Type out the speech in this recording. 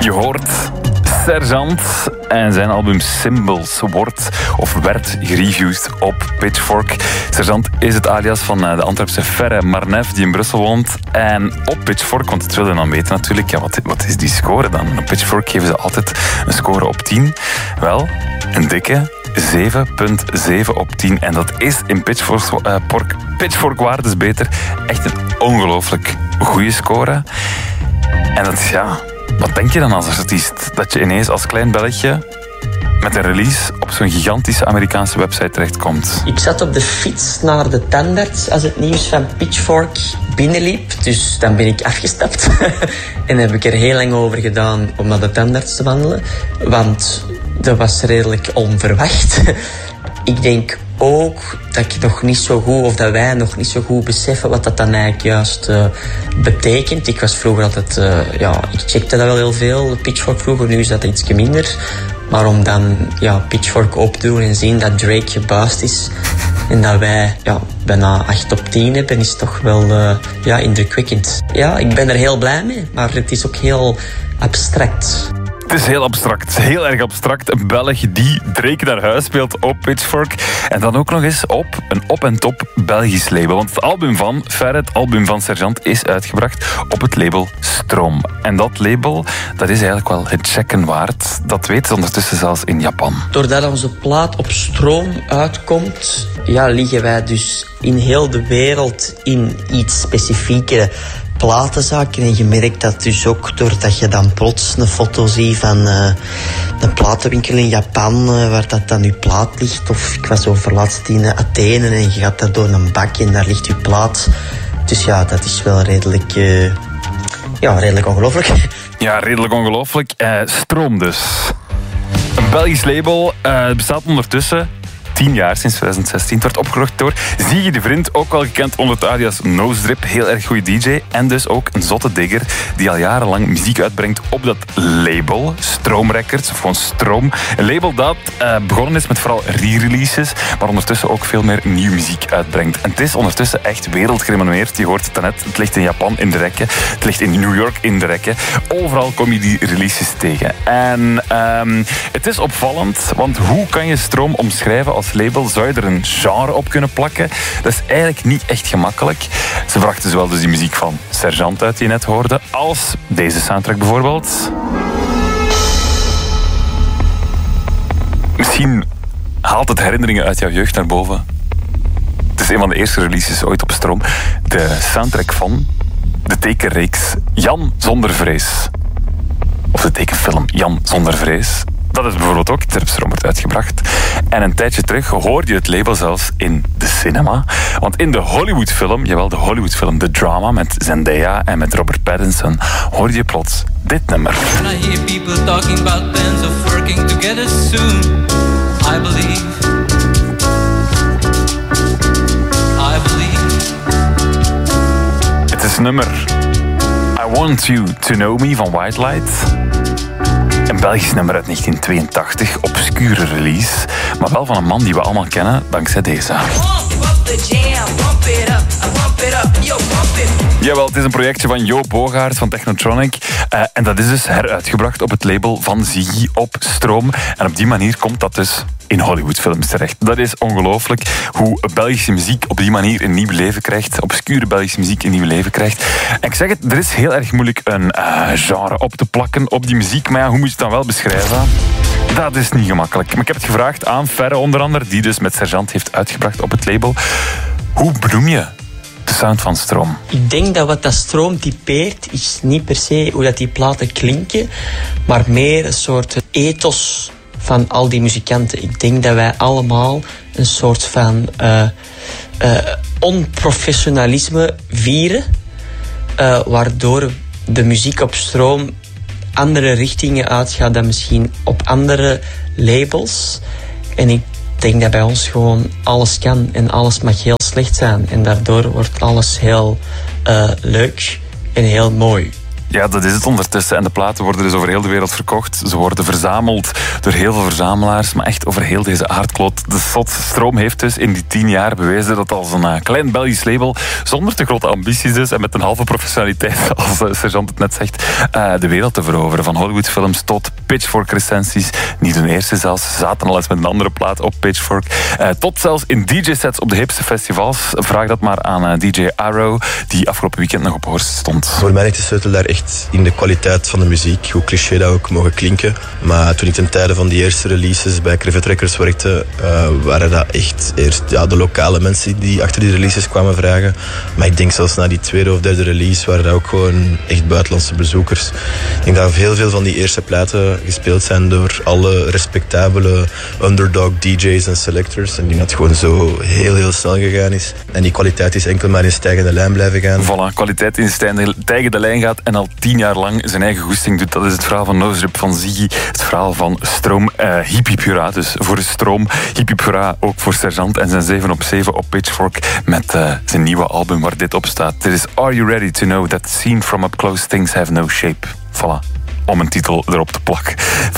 Je hoort Sergeant en zijn album Symbols werd gereviewd op Pitchfork. Sergeant is het alias van de Antwerpse Ferre Marnef die in Brussel woont. En op Pitchfork, want het willen we dan weten natuurlijk, ja, wat is die score dan? Op Pitchfork geven ze altijd een score op 10. Wel, een dikke 7,7 op 10. En dat is in Pitchfork-waardes beter echt een ongelooflijk goede score. En dat is, ja, wat denk je dan als artiest? Dat je ineens als klein België met een release op zo'n gigantische Amerikaanse website terechtkomt. Ik zat op de fiets naar de tandarts als het nieuws van Pitchfork binnenliep. Dus dan ben ik afgestapt. En heb ik er heel lang over gedaan om naar de tandarts te wandelen. Want dat was redelijk onverwacht. Ik denk ook dat ik nog niet zo goed, of dat wij nog niet zo goed beseffen wat dat dan eigenlijk juist betekent. Ik was vroeger altijd, ik checkte dat wel heel veel, Pitchfork vroeger, nu is dat iets minder. Maar om dan Pitchfork op te doen en zien dat Drake gebuist is en dat wij bijna 8 op 10 hebben, is toch wel indrukwekkend. Ja, ik ben er heel blij mee, maar het is ook heel abstract. Het is heel abstract, heel erg abstract. Een Belg die Drake naar huis speelt op Pitchfork. En dan ook nog eens op een op-en-top Belgisch label. Want het album van Ferre, het album van Sergeant, is uitgebracht op het label Stroom. En dat label, dat is eigenlijk wel het checken waard. Dat weten ze ondertussen zelfs in Japan. Doordat onze plaat op Stroom uitkomt, liggen wij dus in heel de wereld in iets specifieke platenzaken. En je merkt dat dus ook doordat je dan plots een foto ziet van een platenwinkel in Japan waar dat dan je plaat ligt. Of ik was over laatst in Athene en je gaat daar door een bak en daar ligt je plaat. Dus ja, dat is wel redelijk ongelooflijk. Ja, redelijk ongelooflijk. Stroom dus. Een Belgisch label. Het bestaat ondertussen 10 jaar, sinds 2016. Het werd opgekocht door Ziggy de Vriend, ook wel gekend onder het alias Nosedrip. Heel erg goede DJ. En dus ook een zotte digger die al jarenlang muziek uitbrengt op dat label. Stroom Records, of gewoon Stroom. Een label dat begonnen is met vooral re-releases, maar ondertussen ook veel meer nieuwe muziek uitbrengt. En het is ondertussen echt wereldgerenommeerd. Je hoort het net. Het ligt in Japan in de rekken. Het ligt in New York in de rekken. Overal kom je die releases tegen. En het is opvallend, want hoe kan je Stroom omschrijven als label? Zou je er een genre op kunnen plakken? Dat is eigenlijk niet echt gemakkelijk. Ze brachten zowel dus die muziek van Sergeant uit die je net hoorde, als deze soundtrack bijvoorbeeld. Misschien haalt het herinneringen uit jouw jeugd naar boven. Het is een van de eerste releases ooit op Stroom. De soundtrack van de tekenreeks Jan zonder vrees. Of de tekenfilm Jan zonder vrees. Dat is bijvoorbeeld ook iets op Stroom wordt uitgebracht. En een tijdje terug hoorde je het label zelfs in de cinema. Want in de Hollywoodfilm, de Hollywoodfilm The Drama met Zendaya en met Robert Pattinson, hoorde je plots dit nummer. When I hear people talking about plans of working together soon, I believe. Het is nummer I Want You To Know Me van White Light. Een Belgisch nummer uit 1982, obscure release, maar wel van een man die we allemaal kennen dankzij deze. Jawel, het is een projectje van Jo Bogaert van Technotronic. En dat is dus heruitgebracht op het label van Ziggy op Stroom. En op die manier komt dat dus in Hollywoodfilms terecht. Dat is ongelooflijk hoe Belgische muziek op die manier een nieuw leven krijgt. Obscure Belgische muziek een nieuw leven krijgt. En ik zeg het, er is heel erg moeilijk een genre op te plakken op die muziek. Maar ja, hoe moet je het dan wel beschrijven? Dat is niet gemakkelijk. Maar ik heb het gevraagd aan Ferre onder andere, die dus met Sergeant heeft uitgebracht op het label. Hoe benoem je de sound van Stroom? Ik denk dat wat dat Stroom typeert is niet per se hoe dat die platen klinken, maar meer een soort ethos van al die muzikanten. Ik denk dat wij allemaal een soort van onprofessionalisme vieren, waardoor de muziek op Stroom andere richtingen uitgaat dan misschien op andere labels. En ik denk dat bij ons gewoon alles kan en alles mag heel slecht zijn. En daardoor wordt alles heel leuk en heel mooi. Ja, dat is het ondertussen. En de platen worden dus over heel de wereld verkocht. Ze worden verzameld door heel veel verzamelaars, maar echt over heel deze aardkloot. De SOT Stroom heeft dus in die 10 jaar bewezen dat als een klein Belgisch label, zonder te grote ambities dus, en met een halve professionaliteit, als Sergeant het net zegt, de wereld te veroveren. Van Hollywoodfilms tot Pitchfork recensies. Niet hun eerste zelfs. Ze zaten al eens met een andere plaat op Pitchfork. Tot zelfs in DJ-sets op de hipste festivals. Vraag dat maar aan DJ Arrow, die afgelopen weekend nog op Horst stond. Voor mij ligt de sleutel daar echt in de kwaliteit van de muziek, hoe cliché dat ook mogen klinken. Maar toen ik ten tijde van die eerste releases bij Crevet Records werkte, waren dat echt eerst de lokale mensen die achter die releases kwamen vragen. Maar ik denk zelfs na die tweede of derde release waren dat ook gewoon echt buitenlandse bezoekers. Ik denk dat heel veel van die eerste platen gespeeld zijn door alle respectabele underdog DJ's en selectors. En ik denk dat het gewoon zo heel snel gegaan is. En die kwaliteit is enkel maar in stijgende lijn blijven gaan. Voilà, kwaliteit in stijgende lijn gaat en al 10 jaar lang zijn eigen goesting doet. Dat is het verhaal van Noserip van Ziggy. Het verhaal van Stroom. Hiep hiep hurra dus voor Stroom. Hiep hiep hurra ook voor Sergeant en zijn 7 op 7 op Pitchfork met zijn nieuwe album waar dit op staat. Dit is Are You Ready to Know That Seen From Up Close Things Have No Shape. Voilà, om een titel erop te plakken.